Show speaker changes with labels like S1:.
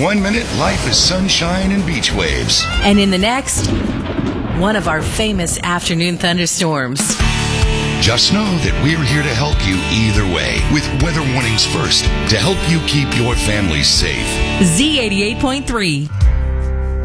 S1: 1 minute, life is sunshine and beach waves.
S2: And in the next, one of our famous afternoon thunderstorms.
S1: Just know that we're here to help you either way with weather warnings first to help you keep your families safe.
S2: Z88.3.